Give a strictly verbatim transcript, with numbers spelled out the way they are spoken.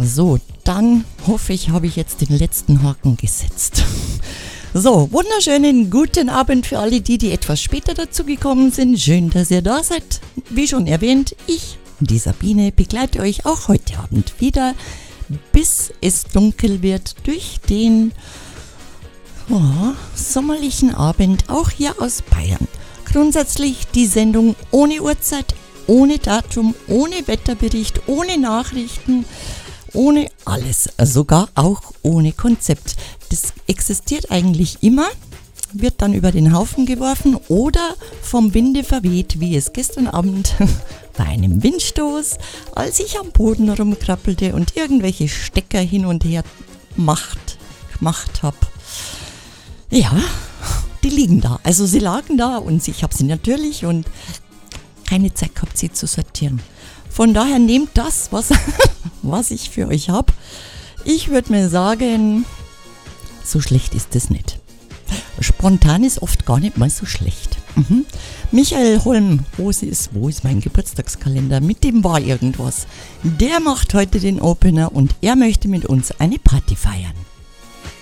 so, dann hoffe ich, habe ich jetzt den letzten Haken gesetzt. So, wunderschönen guten Abend für alle die, die etwas später dazu gekommen sind. Schön, dass ihr da seid. Wie schon erwähnt, ich, die Sabine, begleite euch auch heute Abend wieder, bis es dunkel wird, durch den oh, sommerlichen Abend, auch hier aus Bayern. Grundsätzlich die Sendung ohne Uhrzeit, ohne Datum, ohne Wetterbericht, ohne Nachrichten, ohne alles, sogar auch ohne Konzept. Das existiert eigentlich immer, wird dann über den Haufen geworfen oder vom Winde verweht, wie es gestern Abend bei einem Windstoß, als ich am Boden rumkrabbelte und irgendwelche Stecker hin und her macht, gemacht habe. Ja, die liegen da. Also sie lagen da und ich habe sie natürlich und keine Zeit gehabt, sie zu sortieren. Von daher nehmt das, was, was ich für euch habe. Ich würde mir sagen, so schlecht ist es nicht. Spontan ist oft gar nicht mal so schlecht. Mhm. Michael Holm, wo ist, wo ist mein Geburtstagskalender? Mit dem war irgendwas. Der macht heute den Opener und er möchte mit uns eine Party feiern.